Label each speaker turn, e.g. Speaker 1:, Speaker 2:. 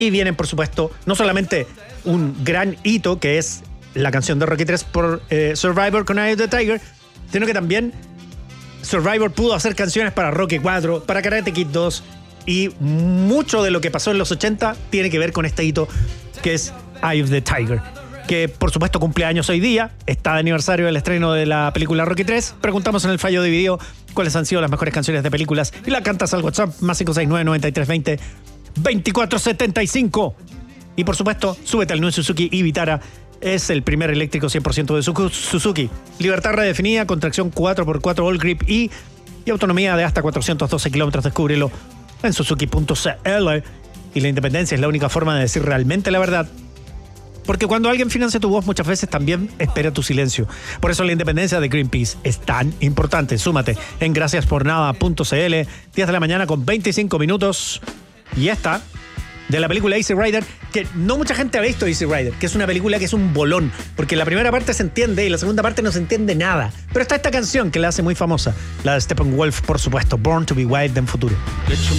Speaker 1: Y vienen, por supuesto, no solamente un gran hito, que es la canción de Rocky 3 por Survivor con Eye of the Tiger, sino que también Survivor pudo hacer canciones para Rocky 4, para Karate Kid 2, y mucho de lo que pasó en los 80 tiene que ver con este hito, que es Eye of the Tiger, que por supuesto cumple años hoy día, está de aniversario del estreno de la película Rocky 3. Preguntamos en el fallo de video cuáles han sido las mejores canciones de películas y la cantas al WhatsApp más 569-9320-2475. Y por supuesto, súbete al nuevo Suzuki Vitara. Es el primer eléctrico 100% de Suzuki. Libertad redefinida con tracción 4x4 All Grip y autonomía de hasta 412 kilómetros. Descúbrelo en suzuki.cl. Y la independencia es la única forma de decir realmente la verdad. Porque cuando alguien financia tu voz, muchas veces también espera tu silencio. Por eso la independencia de Greenpeace es tan importante. Súmate en graciaspornada.cl. 10 de la mañana con 25 minutos. Y esta, de la película Easy Rider, que no mucha gente ha visto Easy Rider, que es una película que es un bolón, porque la primera parte se entiende y la segunda parte no se entiende nada. Pero está esta canción que la hace muy famosa, la de Steppenwolf, por supuesto, Born to be Wild en futuro.